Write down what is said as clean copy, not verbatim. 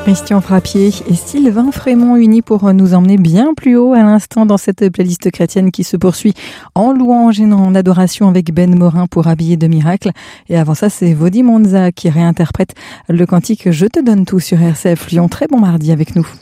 Christian Frappier et Sylvain Frémont unis pour nous emmener bien plus haut à l'instant dans cette playlist chrétienne qui se poursuit en louange et en adoration avec Ben Morin pour Habillé de miracle. Et avant ça, c'est Vodi Monza qui réinterprète le cantique Je te donne tout sur RCF Lyon. Très bon mardi avec nous.